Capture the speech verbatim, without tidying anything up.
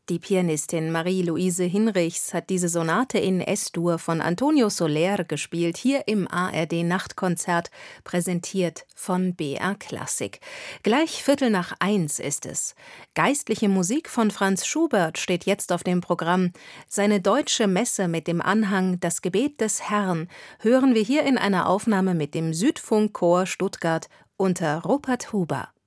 Die Pianistin Marie-Louise Hinrichs hat diese Sonate in Es-Dur von Antonio Soler gespielt, hier im A R D-Nachtkonzert, präsentiert von B R Klassik. Gleich Viertel nach eins ist es. Geistliche Musik von Franz Schubert steht jetzt auf dem Programm. Seine deutsche Messe mit dem Anhang Das Gebet des Herrn hören wir hier in einer Aufnahme mit dem Südfunkchor Stuttgart unter Rupert Huber.